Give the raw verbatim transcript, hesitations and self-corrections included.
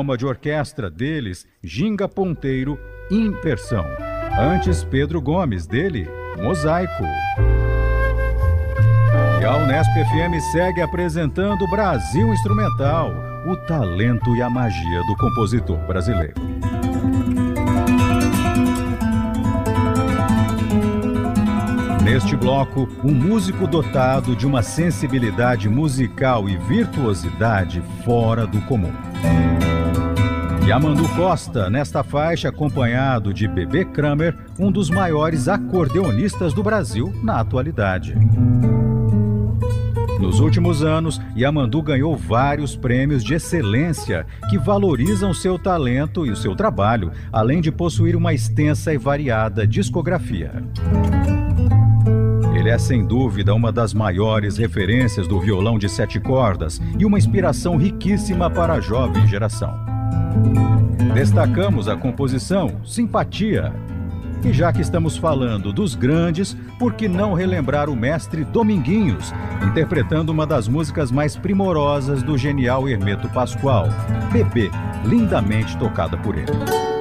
Diploma de orquestra deles, Ginga Ponteiro, Impersão. Antes, Pedro Gomes, dele, Mosaico. E a Unesp F M segue apresentando Brasil Instrumental, o talento e a magia do compositor brasileiro. Neste bloco, um músico dotado de uma sensibilidade musical e virtuosidade fora do comum. Yamandu Costa, nesta faixa, acompanhado de Bebê Kramer, um dos maiores acordeonistas do Brasil na atualidade. Nos últimos anos, Yamandu ganhou vários prêmios de excelência que valorizam seu talento e o seu trabalho, além de possuir uma extensa e variada discografia. Ele é, sem dúvida, uma das maiores referências do violão de sete cordas e uma inspiração riquíssima para a jovem geração. Destacamos a composição Simpatia. E já que estamos falando dos grandes, por que não relembrar o mestre Dominguinhos, interpretando uma das músicas mais primorosas do genial Hermeto Pascoal, Bebê, lindamente tocada por ele.